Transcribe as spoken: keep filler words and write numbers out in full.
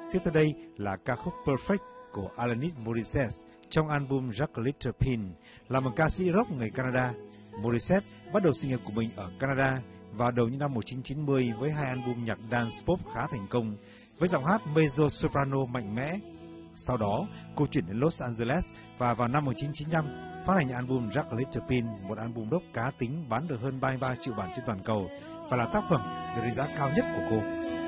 Tiếp theo đây là ca khúc Perfect của Alanis Morissette trong album Jack a Little Pin. Là một ca sĩ rock người Canada, Morissette bắt đầu sự nghiệp của mình ở Canada vào đầu những năm một nghìn chín trăm chín mươi với hai album nhạc dance pop khá thành công với giọng hát mezzo soprano mạnh mẽ. Sau đó, cô chuyển đến Los Angeles và vào năm một nghìn chín trăm chín mươi lăm phát hành album Jack a Little Pin, một album rock cá tính bán được hơn ba mươi ba triệu bản trên toàn cầu và là tác phẩm được đánh giá cao nhất của cô.